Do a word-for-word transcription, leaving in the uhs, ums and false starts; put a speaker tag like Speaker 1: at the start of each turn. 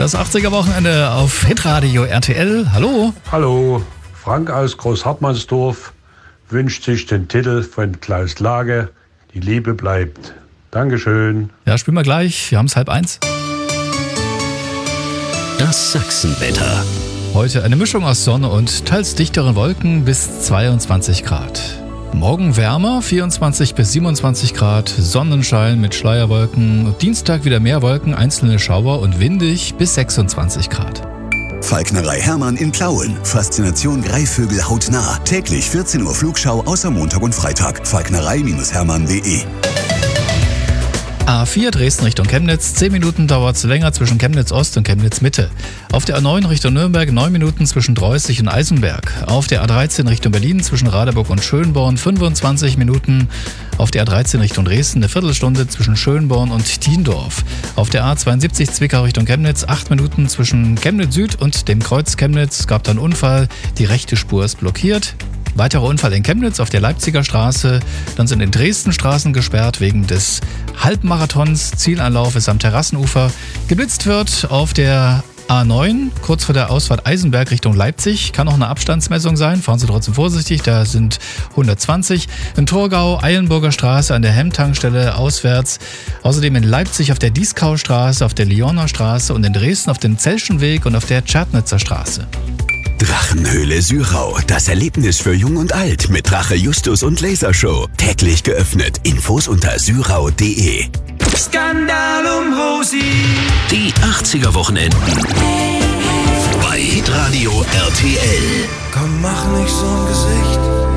Speaker 1: Das achtziger-Wochenende auf Hitradio R T L. Hallo.
Speaker 2: Hallo. Frank aus Großhartmannsdorf wünscht sich den Titel von Klaus Lage, Die Liebe bleibt. Dankeschön.
Speaker 1: Ja, spielen wir gleich. Wir haben es halb eins.
Speaker 3: Das Sachsenwetter.
Speaker 1: Heute eine Mischung aus Sonne und teils dichteren Wolken bis zweiundzwanzig Grad. Morgen wärmer, vierundzwanzig bis siebenundzwanzig Grad, Sonnenschein mit Schleierwolken. Dienstag wieder mehr Wolken, einzelne Schauer und windig bis sechsundzwanzig Grad.
Speaker 4: Falknerei Hermann in Plauen. Faszination Greifvögel hautnah. Täglich vierzehn Uhr Flugschau außer Montag und Freitag. falknerei Hermann punkt de.
Speaker 1: A vier Dresden Richtung Chemnitz, zehn Minuten dauert es länger zwischen Chemnitz Ost und Chemnitz Mitte. Auf der A neun Richtung Nürnberg neun Minuten zwischen Dreußig und Eisenberg. Auf der A dreizehn Richtung Berlin zwischen Radeburg und Schönborn fünfundzwanzig Minuten. Auf der A dreizehn Richtung Dresden eine Viertelstunde zwischen Schönborn und Tiendorf. Auf der A zweiundsiebzig Zwickau Richtung Chemnitz acht Minuten zwischen Chemnitz Süd und dem Kreuz Chemnitz. Gab dann Unfall, die rechte Spur ist blockiert. Weiterer Unfall in Chemnitz auf der Leipziger Straße. Dann sind in Dresden Straßen gesperrt wegen des Halbmarathons. Zielanlauf ist am Terrassenufer. Geblitzt wird auf der A neun, kurz vor der Ausfahrt Eisenberg Richtung Leipzig. Kann auch eine Abstandsmessung sein. Fahren Sie trotzdem vorsichtig, da sind hundertzwanzig. In Torgau, Eilenburger Straße an der Hemmtankstelle auswärts. Außerdem in Leipzig auf der Dieskaustraße, auf der Lyoner Straße und in Dresden auf dem Zelschenweg und auf der Tschernitzer Straße.
Speaker 4: Drachenhöhle Syrau. Das Erlebnis für Jung und Alt mit Drache Justus und Lasershow. Täglich geöffnet. Infos unter syrau punkt de.
Speaker 5: Skandal um Rosi.
Speaker 3: Die achtziger-Wochenenden. Bei Hitradio R T L.
Speaker 5: Komm, mach nicht so ein Gesicht.